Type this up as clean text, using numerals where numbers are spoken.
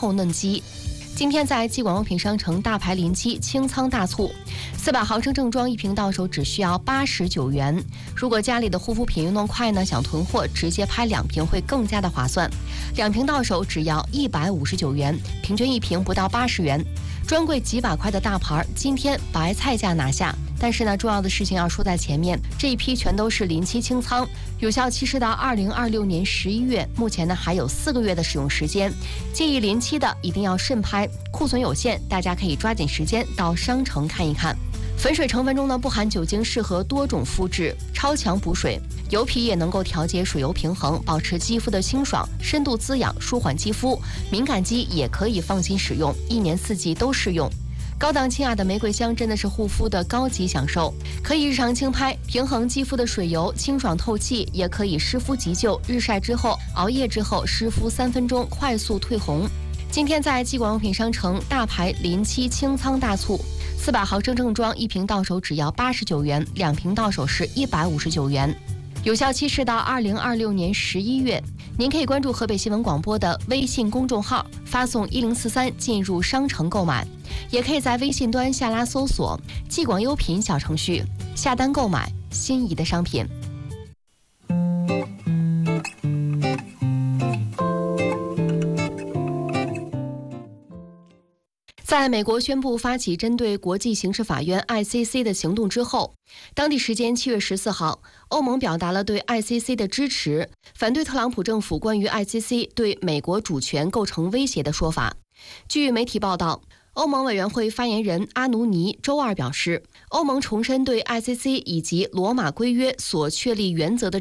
透嫩鸡。今天在纪广用品商城大牌临期清仓大促，400毫升正装1瓶到手只需要89元。如果家里的护肤品运动快呢，想囤货直接拍2瓶会更加的划算，2瓶到手只要159元，平均1瓶不到80元。专柜几百块的大牌，今天白菜价拿下。但是呢，重要的事情要说在前面，这一批全都是临期清仓，有效期是到2026年11月，目前呢还有4个月的使用时间。建议临期的一定要慎拍，库存有限，大家可以抓紧时间到商城看一看。粉水成分中呢不含酒精，适合多种肤质，超强补水。油皮也能够调节水油平衡，保持肌肤的清爽，深度滋养，舒缓肌肤。敏感肌也可以放心使用，1年4季都适用。高档清雅的玫瑰香真的是护肤的高级享受，可以日常轻拍，平衡肌肤的水油，清爽透气，也可以湿敷急救，日晒之后、熬夜之后湿敷3分钟，快速退红。今天在纪广用品商城大牌临期清仓大促，400毫升正装1瓶到手只要89元，2瓶到手是159元。有效期是到2026年11月。您可以关注河北新闻广播的微信公众号，发送1043进入商城购买，也可以在微信端下拉搜索纪广优品小程序，下单购买心仪的商品。在美国宣布发起针对国际刑事法院 ICC 的行动之后，当地时间7月14号，欧盟表达了对 ICC 的支持，反对特朗普政府关于 ICC 对美国主权构成威胁的说法。据媒体报道，欧盟委员会发言人阿努尼周二表示，欧盟重申对 ICC 以及罗马规约所确立原则的